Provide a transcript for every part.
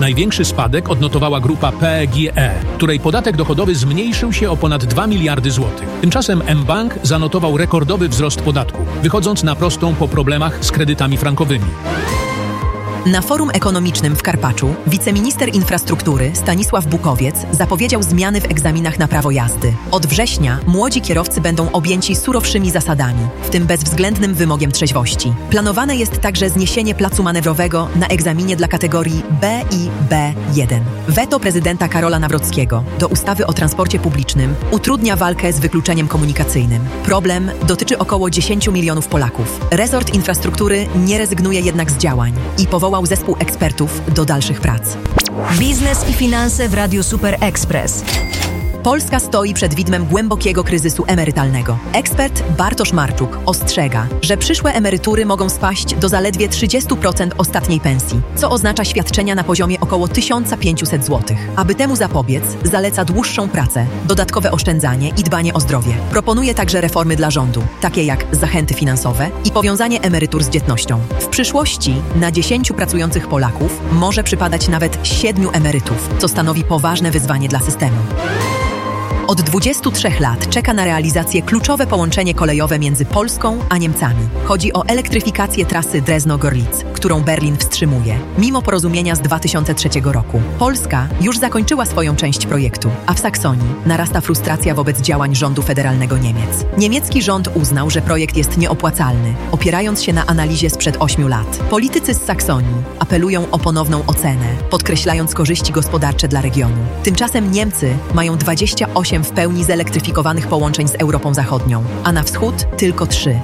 Największy spadek odnotowała grupa PGE, której podatek dochodowy zmniejszył się o ponad 2 miliardy złotych. Tymczasem mBank zanotował rekordowy wzrost podatku, wychodząc na prostą po problemach z kredytami frankowymi. Na forum ekonomicznym w Karpaczu wiceminister infrastruktury Stanisław Bukowiec zapowiedział zmiany w egzaminach na prawo jazdy. Od września młodzi kierowcy będą objęci surowszymi zasadami, w tym bezwzględnym wymogiem trzeźwości. Planowane jest także zniesienie placu manewrowego na egzaminie dla kategorii B i B1. Weto prezydenta Karola Nawrockiego do ustawy o transporcie publicznym utrudnia walkę z wykluczeniem komunikacyjnym. Problem dotyczy około 10 milionów Polaków. Resort infrastruktury nie rezygnuje jednak z działań i powołał zespół ekspertów do dalszych prac. Biznes i finanse w Radiu Super Express. Polska stoi przed widmem głębokiego kryzysu emerytalnego. Ekspert Bartosz Marczuk ostrzega, że przyszłe emerytury mogą spaść do zaledwie 30% ostatniej pensji, co oznacza świadczenia na poziomie około 1500 zł. Aby temu zapobiec, zaleca dłuższą pracę, dodatkowe oszczędzanie i dbanie o zdrowie. Proponuje także reformy dla rządu, takie jak zachęty finansowe i powiązanie emerytur z dzietnością. W przyszłości na 10 pracujących Polaków może przypadać nawet 7 emerytów, co stanowi poważne wyzwanie dla systemu. Od 23 lat czeka na realizację kluczowe połączenie kolejowe między Polską a Niemcami. Chodzi o elektryfikację trasy Drezno-Gorlic, którą Berlin wstrzymuje, mimo porozumienia z 2003 roku. Polska już zakończyła swoją część projektu, a w Saksonii narasta frustracja wobec działań rządu federalnego Niemiec. Niemiecki rząd uznał, że projekt jest nieopłacalny, opierając się na analizie sprzed 8 lat. Politycy z Saksonii apelują o ponowną ocenę, podkreślając korzyści gospodarcze dla regionu. Tymczasem Niemcy mają 28 w pełni zelektryfikowanych połączeń z Europą Zachodnią, a na wschód tylko 3.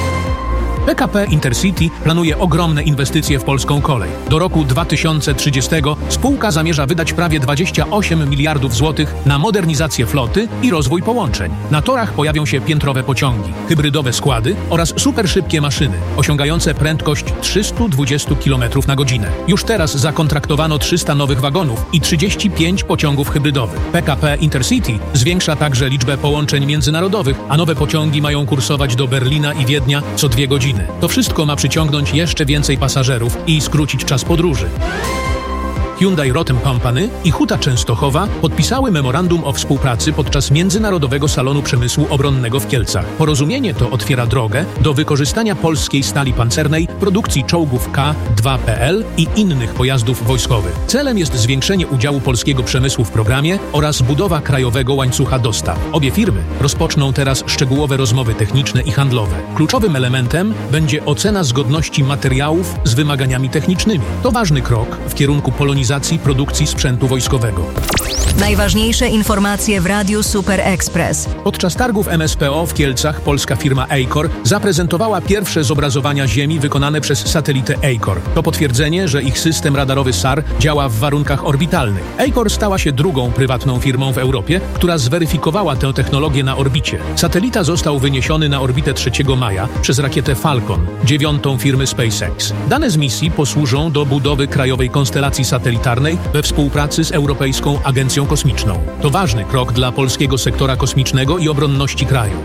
PKP Intercity planuje ogromne inwestycje w polską kolej. Do roku 2030 spółka zamierza wydać prawie 28 miliardów złotych na modernizację floty i rozwój połączeń. Na torach pojawią się piętrowe pociągi, hybrydowe składy oraz superszybkie maszyny, osiągające prędkość 320 km na godzinę. Już teraz zakontraktowano 300 nowych wagonów i 35 pociągów hybrydowych. PKP Intercity zwiększa także liczbę połączeń międzynarodowych, a nowe pociągi mają kursować do Berlina i Wiednia co 2 godziny. To wszystko ma przyciągnąć jeszcze więcej pasażerów i skrócić czas podróży. Hyundai Rotem Company i Huta Częstochowa podpisały memorandum o współpracy podczas Międzynarodowego Salonu Przemysłu Obronnego w Kielcach. Porozumienie to otwiera drogę do wykorzystania polskiej stali pancernej, produkcji czołgów K2PL i innych pojazdów wojskowych. Celem jest zwiększenie udziału polskiego przemysłu w programie oraz budowa krajowego łańcucha dostaw. Obie firmy rozpoczną teraz szczegółowe rozmowy techniczne i handlowe. Kluczowym elementem będzie ocena zgodności materiałów z wymaganiami technicznymi. To ważny krok w kierunku polonizacji produkcji sprzętu wojskowego. Najważniejsze informacje w Radiu Super Express. Podczas targów MSPO w Kielcach polska firma ACOR zaprezentowała pierwsze zobrazowania Ziemi wykonane przez satelitę ACOR. To potwierdzenie, że ich system radarowy SAR działa w warunkach orbitalnych. ACOR stała się drugą prywatną firmą w Europie, która zweryfikowała tę technologię na orbicie. Satelita został wyniesiony na orbitę 3 maja przez rakietę Falcon, 9. firmy SpaceX. Dane z misji posłużą do budowy krajowej konstelacji satelitarnej we współpracy z Europejską Agencją Kosmiczną. To ważny krok dla polskiego sektora kosmicznego i obronności kraju.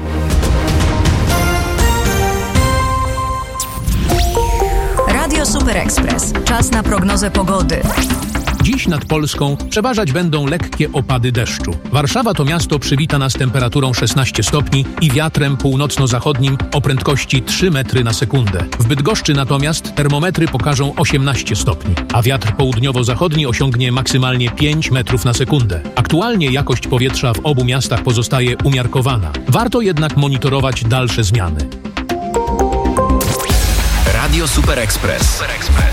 Radio Super Express. Czas na prognozę pogody. Dziś nad Polską przeważać będą lekkie opady deszczu. Warszawa to miasto przywita nas temperaturą 16 stopni i wiatrem północno-zachodnim o prędkości 3 metry na sekundę. W Bydgoszczy natomiast termometry pokażą 18 stopni, a wiatr południowo-zachodni osiągnie maksymalnie 5 metrów na sekundę. Aktualnie jakość powietrza w obu miastach pozostaje umiarkowana. Warto jednak monitorować dalsze zmiany. Radio Super Express.